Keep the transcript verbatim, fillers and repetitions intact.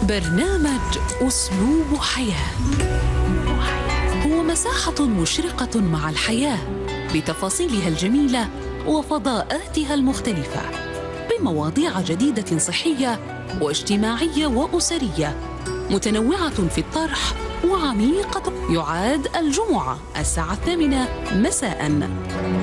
برنامج أسلوب حياة هو مساحة مشرقة مع الحياة بتفاصيلها الجميلة وفضاءاتها المختلفة، بمواضيع جديدة صحية واجتماعية وأسرية، متنوعة في الطرح وعميقة. يعاد الجمعة الساعة الثامنة مساءً.